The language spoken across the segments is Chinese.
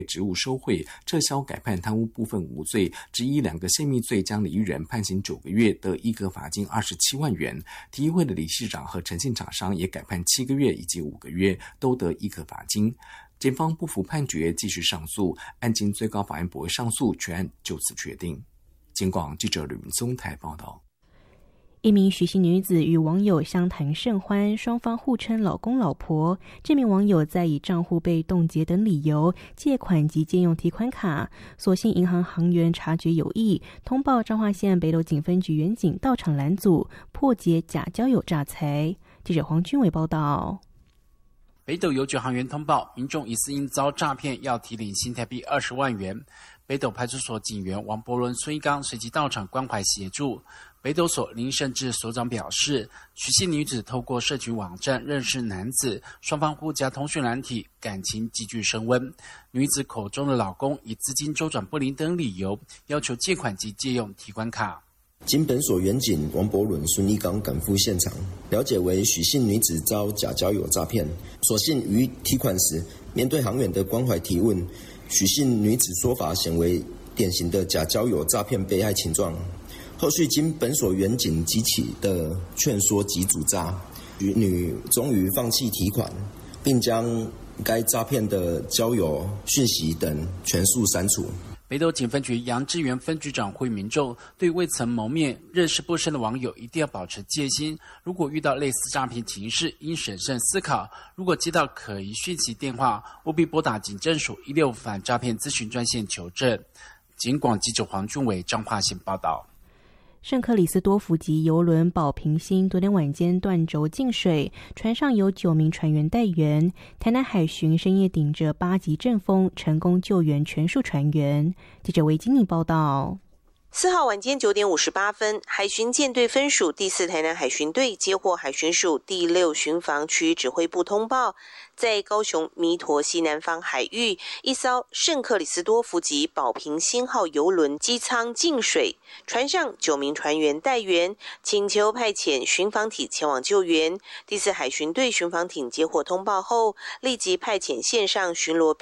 职务收贿、撤销改判贪污部分无罪，只以2个泄密罪将李玉仁判刑9个月，得一个罚金27万元。体育会的理事长和诚信厂商也改判7个月以及5个月，都得一个罚金。检方不服判决，继续上诉，案经最高法院驳回上诉，全案就此确定。警广记者吕明松台报道。 一名许姓女子与网友相谈甚欢，双方互称老公老婆。这名网友在以账户被冻结等理由借款及借用提款卡，所幸银行行员察觉有异，通报彰化县北斗警分局员警到场拦阻，破解假交友诈财。记者黄君伟报道。 北斗邮局行员通报，民众疑似因遭诈骗，要提领新台币20万元。北斗派出所警员王伯伦、孙一刚随即到场关怀协助。北斗所林胜志所长表示，许姓女子透过社群网站认识男子，双方互加通讯软体，感情急剧升温。女子口中的老公以资金周转不灵等理由，要求借款及借用提款卡。 经本所员警王伯伦、孙一刚赶赴现场，了解为许姓女子遭假交友诈骗，所幸于提款时，面对行员的关怀提问，许姓女子说法显为典型的假交友诈骗被害情状。后续经本所员警及其的劝说及阻诈，女终于放弃提款，并将该诈骗的交友讯息等全数删除。 北斗警分局杨志源分局长呼吁民众，对未曾谋面、认识不深的网友一定要保持戒心。如果遇到类似诈骗情势，应审慎思考。如果接到可疑讯息电话，务必拨打警政署165反诈骗咨询专线求证。警广记者黄俊伟彰化县报道。 圣克里斯多福级邮轮保平星昨天晚间断轴进水，船上有9名船员待援。台南海巡深夜顶着8级阵风，成功救援全数船员。记者维金妮报道。 4号晚间9点58分，海巡舰队分署第4台南海巡队接获海巡署第6巡防区指挥部通报，在高雄弥陀西南方海域，一艘圣克里斯多福级保平星号邮轮机舱进水，船上9名船员待援，请求派遣巡防艇前往救援。第4海巡队巡防艇接获通报后，立即派遣线上巡逻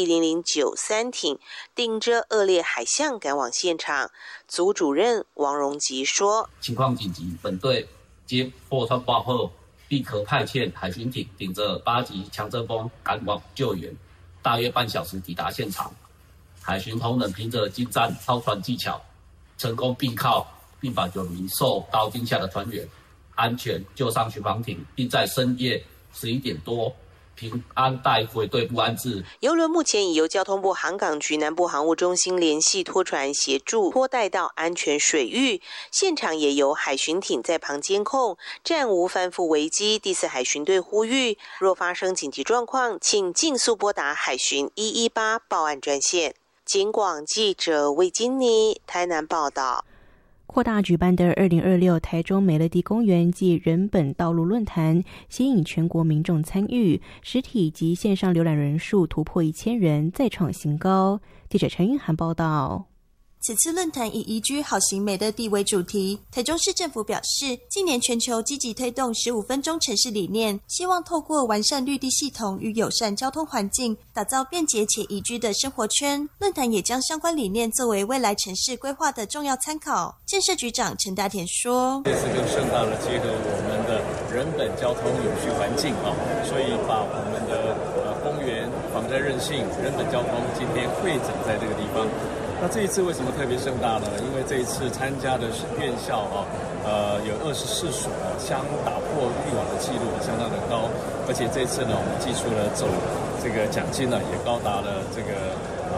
PP10093艇，顶着恶劣海象赶往现场。组主任王荣吉说：“ 情况紧急，本队接获通报后，立刻派遣海巡艇顶着8级强阵风赶往救援，大约半小时抵达现场。海巡同仁凭着精湛操船技巧，成功并靠，并把9名受到惊吓的船员安全救上巡防艇，并在深夜11点多。”平安带回队部安置。 邮轮目前已由交通部航港局南部航务中心联系拖船协助拖带到安全水域，现场也由海巡艇在旁监控，暂无翻覆危机。第4海巡队呼吁，若发生紧急状况，请尽速拨打海巡118报案专线。警广记者魏金妮台南报道。 扩大举办的2026台中美乐地公园暨人本道路论坛，吸引全国民众参与，实体及线上浏览人数突破1000人，再创新高。记者陈韵涵报道。 此次论坛以宜居好行美乐地为主题，台中市政府表示，近年全球积极推动15分钟城市理念，希望透过完善绿地系统与友善交通环境，打造便捷且宜居的生活圈。论坛也将相关理念作为未来城市规划的重要参考。建设局长陈大田说：“ 这次更盛大的结合我们的人本交通永续环境所以把我们的公园、防灾韧性、人本交通今天汇整在这个地方。”那这一次为什么特别盛大呢？因为这一次参加的是院校有24所，相打破以往的记录相当的高，而且这次呢，我们寄出了总这个奖金呢，也高达了这个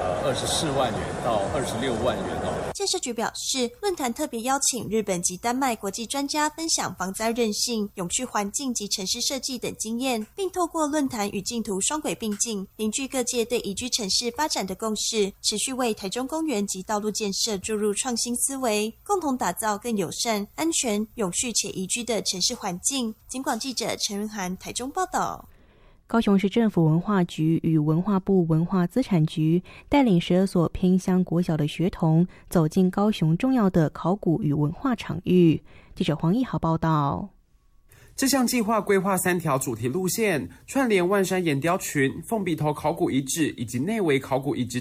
24万元到26万元建设局表示，论坛特别邀请日本及丹麦国际专家分享防灾韧性、永续环境及城市设计等经验，并透过论坛与竞图双轨并进，凝聚各界对宜居城市发展的共识，持续为台中公园及道路建设注入创新思维，共同打造更友善、安全、永续且宜居的城市环境。警广记者陈云涵台中报道。 高雄市政府文化局与文化部文化资产局带领12所偏乡国小的学童走进高雄重要的考古与文化场域。记者黄义豪报道。 这项计划规划3条主题路线，串联万山岩雕群、凤鼻头考古遗址以及内围考古遗址